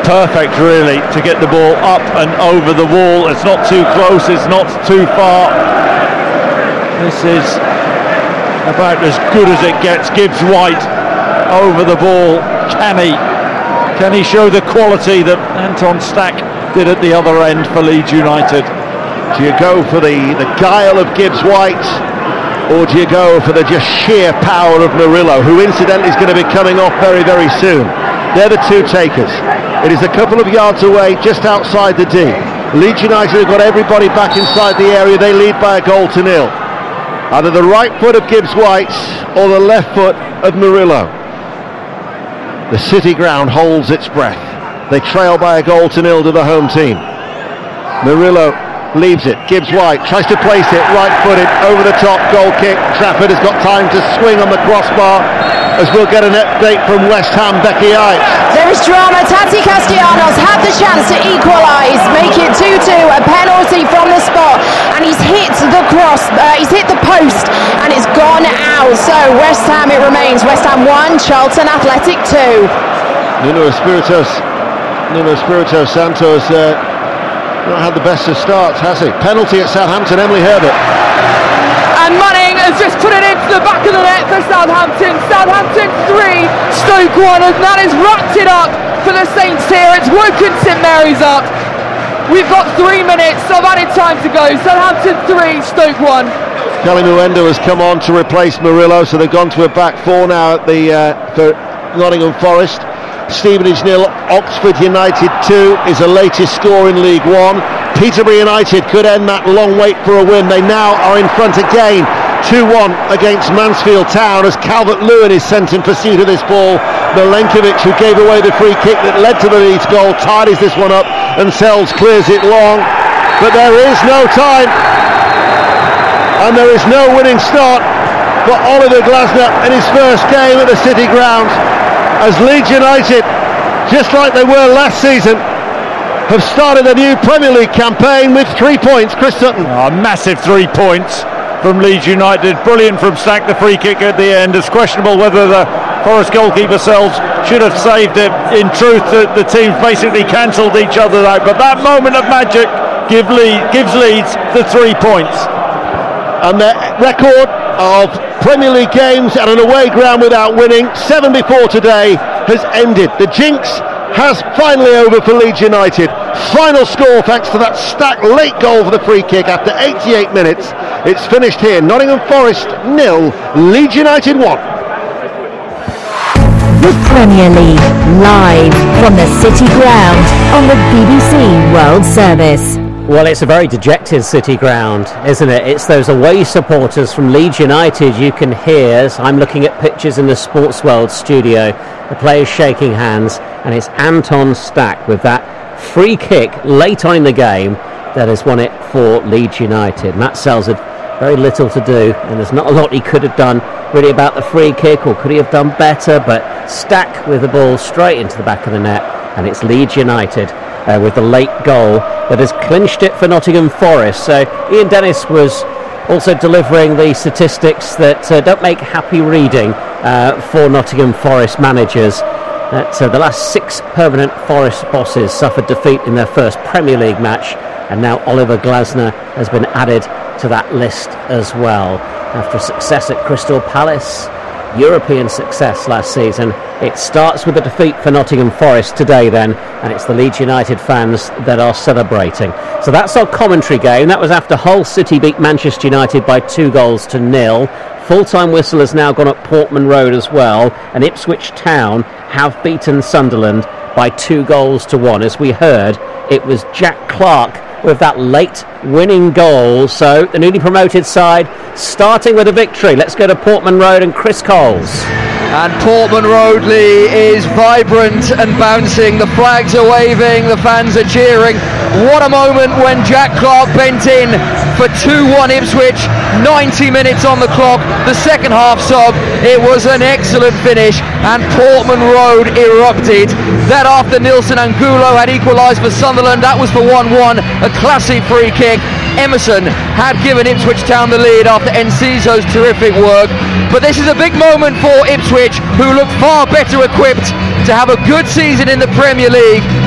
perfect really to get the ball up and over the wall. It's not too close, it's not too far. This is about as good as it gets. Gibbs White over the ball. Can he show the quality that Anton Stack did at the other end for Leeds United? Do you go for the guile of Gibbs White, or do you go for the just sheer power of Murillo, who incidentally is going to be coming off very, very soon? They're the two takers. It is a couple of yards away, just outside the D. Leeds United have got everybody back inside the area. They lead by a goal to nil. Either the right foot of Gibbs White or the left foot of Murillo. The City ground holds its breath. They trail by a goal to nil to the home team. Murillo leaves it. Gibbs White tries to place it, right-footed, over the top, goal kick. Trafford has got time to swing on the crossbar, as we'll get an update from West Ham, Becky Ives. There is drama. Tati Castellanos had the chance to equalise, make it 2-2, a penalty from the spot, and he's hit the he's hit the post, and it's gone out. So West Ham it remains. West Ham 1, Charlton Athletic 2. Nuno Espirito Santos not had the best of starts, has he? Penalty at Southampton, Emily Herbert. And Manning has just put it into the back of the net for Southampton. Southampton 3, Stoke 1, and that has wrapped it up for the Saints here. It's woken St Mary's up. We've got 3 minutes of added time to go. Southampton 3, Stoke 1. Kelly Mwenda has come on to replace Murillo, so they've gone to a back four now at for Nottingham Forest. Stevenage 0, Oxford United 2 is the latest score in League One. Peterborough United could end that long wait for a win. They now are in front again, 2-1 against Mansfield Town, as Calvert-Lewin is sent in pursuit of this ball. Milenkovic, who gave away the free kick that led to the Leeds goal, tidies this one up, and Sells clears it long. But there is no time, and there is no winning start for Oliver Glasner in his first game at the City Ground, as Leeds United, just like they were last season, have started a new Premier League campaign with 3 points. Chris Sutton. A massive 3 points from Leeds United. Brilliant from Stack, the free kick at the end. It's questionable whether the Forest goalkeeper Sells should have saved it. In truth, the teams basically cancelled each other out, but that moment of magic gives Leeds the 3 points. And their record of Premier League games at an away ground without winning, 7 before today, has ended. The jinx has finally over for Leeds United. Final score thanks to that Stack late goal for the free kick after 88 minutes. It's finished here. Nottingham Forest 0, Leeds United 1. The Premier League, live from the City Ground on the BBC World Service. Well, it's a very dejected City Ground, isn't it? It's those away supporters from Leeds United you can hear as I'm looking at pictures in the Sports World studio. The players shaking hands, and it's Anton Stack with that free kick late on in the game that has won it for Leeds United. Matt Sells had very little to do, and there's not a lot he could have done really about the free kick, or could he have done better, but Stack with the ball straight into the back of the net, and it's Leeds United with the late goal that has clinched it for Nottingham Forest. So Ian Dennis was also delivering the statistics that don't make happy reading for Nottingham Forest managers. That the last 6 permanent Forest bosses suffered defeat in their first Premier League match, and now Oliver Glasner has been added to that list as well. After a success at Crystal Palace, European success last season, it starts with a defeat for Nottingham Forest today then, and it's the Leeds United fans that are celebrating. So that's our commentary game. That was after Hull City beat Manchester United by 2-0. Full-time whistle has now gone at Portman Road as well, and Ipswich Town have beaten Sunderland by 2-1. As we heard, it was Jack Clark with that late winning goal. So the newly promoted side starting with a victory. Let's go to Portman Road and Chris Coles. And Portman Road, Lee, is vibrant and bouncing. The flags are waving, the fans are cheering. What a moment when Jack Clark bent in for 2-1 Ipswich. 90 minutes on the clock, the second half sub. It was an excellent finish, and Portman Road erupted. That after Nilsson Angulo had equalised for Sunderland, that was for 1-1, a classic free kick. Emerson had given Ipswich Town the lead after Enciso's terrific work. But this is a big moment for Ipswich, who look far better equipped to have a good season in the Premier League.